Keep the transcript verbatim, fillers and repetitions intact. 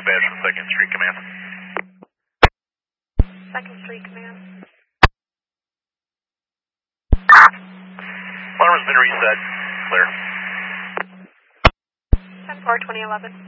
badge from second Street Command. second Street Command. Alarm has been reset. Clear. ten four, twenty eleven.